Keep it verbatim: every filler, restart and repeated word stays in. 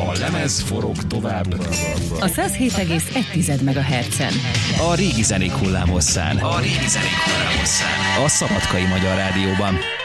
A lemez forog tovább. A száz hét egész egy megahertzen. A régi zenék hullámhosszán. A régi zenék hullámhosszán. A Szabadkai Magyar Rádióban.